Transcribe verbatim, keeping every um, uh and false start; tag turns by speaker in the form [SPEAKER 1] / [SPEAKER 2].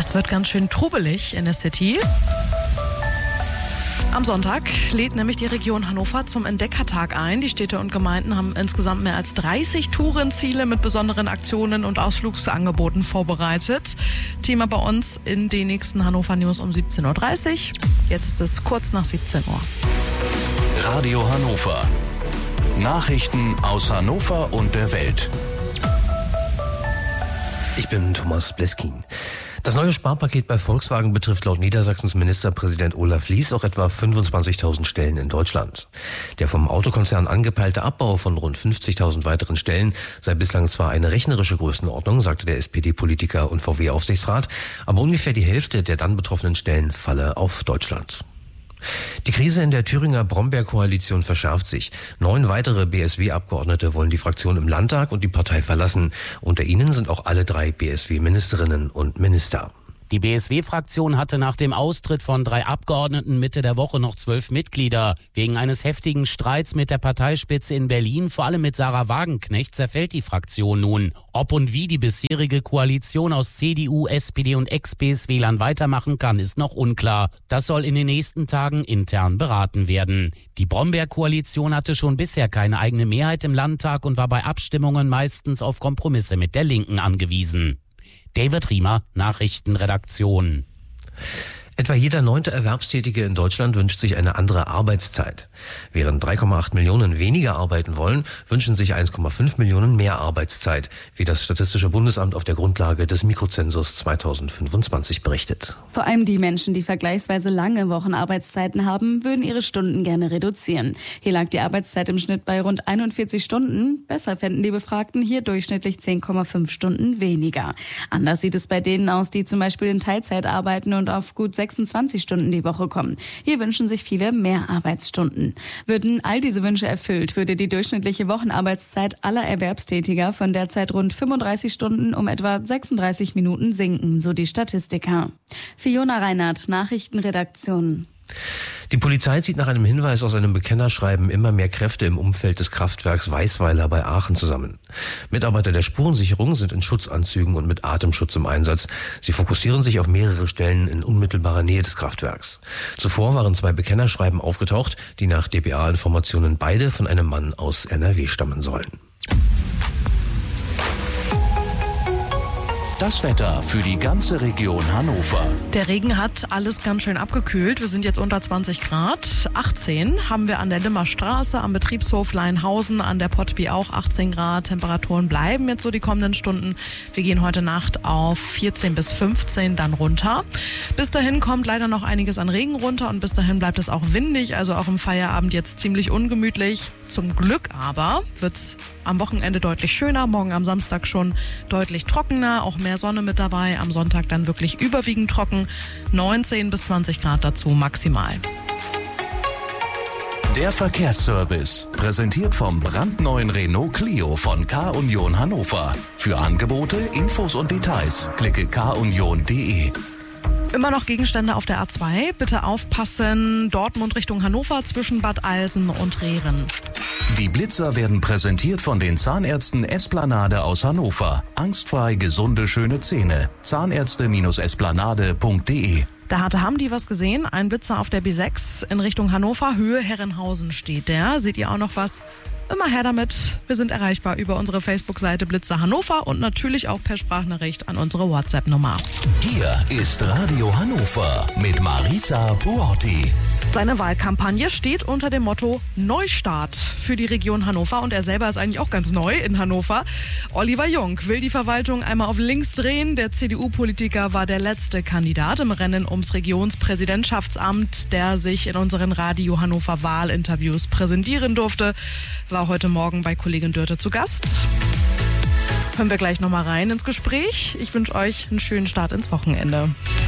[SPEAKER 1] Es wird ganz schön trubelig in der City. Am Sonntag lädt nämlich die Region Hannover zum Entdeckertag ein. Die Städte und Gemeinden haben insgesamt mehr als dreißig Tourenziele mit besonderen Aktionen und Ausflugsangeboten vorbereitet. Thema bei uns in den nächsten Hannover News um siebzehn Uhr dreißig. Jetzt ist es kurz nach siebzehn Uhr.
[SPEAKER 2] Radio Hannover. Nachrichten aus Hannover und der Welt.
[SPEAKER 3] Ich bin Thomas Bleskin. Das neue Sparpaket bei Volkswagen betrifft laut Niedersachsens Ministerpräsident Olaf Lies auch etwa fünfundzwanzigtausend Stellen in Deutschland. Der vom Autokonzern angepeilte Abbau von rund fünfzigtausend weiteren Stellen sei bislang zwar eine rechnerische Größenordnung, sagte der S P D-Politiker und V W-Aufsichtsrat, aber ungefähr die Hälfte der dann betroffenen Stellen falle auf Deutschland. Die Krise in der Thüringer Brombeer-Koalition verschärft sich. Neun weitere B S W-Abgeordnete wollen die Fraktion im Landtag und die Partei verlassen. Unter ihnen sind auch alle drei B S W-Ministerinnen und Minister.
[SPEAKER 4] Die B S W-Fraktion hatte nach dem Austritt von drei Abgeordneten Mitte der Woche noch zwölf Mitglieder. Wegen eines heftigen Streits mit der Parteispitze in Berlin, vor allem mit Sarah Wagenknecht, zerfällt die Fraktion nun. Ob und wie die bisherige Koalition aus C D U, S P D und Ex-B S W-Lern weitermachen kann, ist noch unklar. Das soll in den nächsten Tagen intern beraten werden. Die Brombeer-Koalition hatte schon bisher keine eigene Mehrheit im Landtag und war bei Abstimmungen meistens auf Kompromisse mit der Linken angewiesen. David Riemer, Nachrichtenredaktion.
[SPEAKER 3] Etwa jeder neunte Erwerbstätige in Deutschland wünscht sich eine andere Arbeitszeit. Während drei Komma acht Millionen weniger arbeiten wollen, wünschen sich eins Komma fünf Millionen mehr Arbeitszeit, wie das Statistische Bundesamt auf der Grundlage des Mikrozensus zweitausendfünfundzwanzig berichtet.
[SPEAKER 5] Vor allem die Menschen, die vergleichsweise lange Wochenarbeitszeiten haben, würden ihre Stunden gerne reduzieren. Hier lag die Arbeitszeit im Schnitt bei rund einundvierzig Stunden. Besser fänden die Befragten hier durchschnittlich zehn Komma fünf Stunden weniger. Anders sieht es bei denen aus, die zum Beispiel in Teilzeit arbeiten und auf gut sechsundzwanzig Stunden die Woche kommen. Hier wünschen sich viele mehr Arbeitsstunden. Würden all diese Wünsche erfüllt, würde die durchschnittliche Wochenarbeitszeit aller Erwerbstätiger von derzeit rund fünfunddreißig Stunden um etwa sechsunddreißig Minuten sinken, so die Statistiker. Fiona Reinhardt, Nachrichtenredaktion.
[SPEAKER 3] Die Polizei zieht nach einem Hinweis aus einem Bekennerschreiben immer mehr Kräfte im Umfeld des Kraftwerks Weißweiler bei Aachen zusammen. Mitarbeiter der Spurensicherung sind in Schutzanzügen und mit Atemschutz im Einsatz. Sie fokussieren sich auf mehrere Stellen in unmittelbarer Nähe des Kraftwerks. Zuvor waren zwei Bekennerschreiben aufgetaucht, die nach D B A-Informationen beide von einem Mann aus N R W stammen sollen.
[SPEAKER 2] Das Wetter für die ganze Region Hannover.
[SPEAKER 1] Der Regen hat alles ganz schön abgekühlt. Wir sind jetzt unter zwanzig Grad. achtzehn haben wir an der Limmer Straße, am Betriebshof Leinhausen, an der Pottby auch achtzehn Grad. Temperaturen bleiben jetzt so die kommenden Stunden. Wir gehen heute Nacht auf vierzehn bis fünfzehn dann runter. Bis dahin kommt leider noch einiges an Regen runter und bis dahin bleibt es auch windig, also auch im Feierabend jetzt ziemlich ungemütlich. Zum Glück aber wird's am Wochenende deutlich schöner, morgen am Samstag schon deutlich trockener, auch mehr Sonne mit dabei, am Sonntag dann wirklich überwiegend trocken, neunzehn bis zwanzig Grad dazu maximal.
[SPEAKER 2] Der Verkehrsservice, präsentiert vom brandneuen Renault Clio von K-Union Hannover. Für Angebote, Infos und Details klicke k union punkt d e.
[SPEAKER 1] Immer noch Gegenstände auf der A zwei. Bitte aufpassen, Dortmund Richtung Hannover zwischen Bad Alsen und Rehren.
[SPEAKER 2] Die Blitzer werden präsentiert von den Zahnärzten Esplanade aus Hannover. Angstfrei gesunde, schöne Zähne. Zahnärzte Esplanade punkt d e.
[SPEAKER 1] Da hatte Hamdi was gesehen. Ein Blitzer auf der B sechs in Richtung Hannover. Höhe Herrenhausen steht der. Seht ihr auch noch was? Immer her damit. Wir sind erreichbar über unsere Facebook-Seite Blitzer Hannover und natürlich auch per Sprachnachricht an unsere WhatsApp-Nummer.
[SPEAKER 2] Hier ist Radio Hannover mit Marisa Puorti.
[SPEAKER 1] Seine Wahlkampagne steht unter dem Motto Neustart für die Region Hannover und er selber ist eigentlich auch ganz neu in Hannover. Oliver Jung will die Verwaltung einmal auf links drehen. Der C D U-Politiker war der letzte Kandidat im Rennen ums Regionspräsidentschaftsamt, der sich in unseren Radio Hannover Wahlinterviews präsentieren durfte. War heute Morgen bei Kollegin Dörte zu Gast. Hören wir gleich nochmal rein ins Gespräch. Ich wünsche euch einen schönen Start ins Wochenende.